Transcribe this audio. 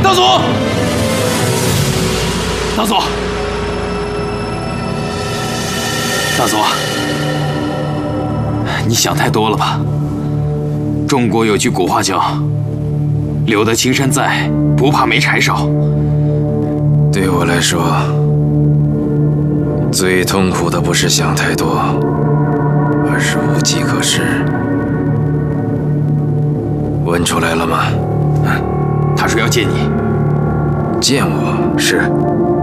大佐，大佐，大佐，你想太多了吧？中国有句古话叫“留得青山在，不怕没柴烧”。 对我来说，最痛苦的不是想太多，而是无计可施。问出来了吗？ 他说要见你。 见我？ 是。